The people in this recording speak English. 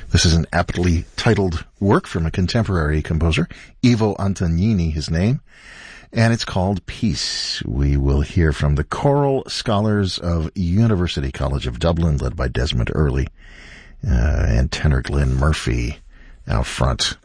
This is an aptly titled work from a contemporary composer, Ivo Antognini, his name, and it's called Peace. We will hear from the Choral Scholars of University College of Dublin, led by Desmond Earley, and tenor Glenn Murphy out front.